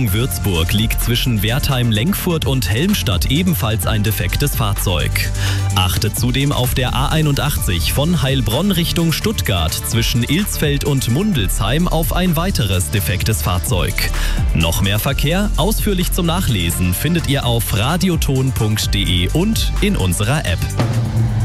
Richtung Würzburg liegt zwischen Wertheim-Lenkfurt und Helmstadt ebenfalls ein defektes Fahrzeug. Achtet zudem auf der A81 von Heilbronn Richtung Stuttgart zwischen Ilsfeld und Mundelsheim auf ein weiteres defektes Fahrzeug. Noch mehr Verkehr, ausführlich zum Nachlesen, findet ihr auf radioton.de und in unserer App.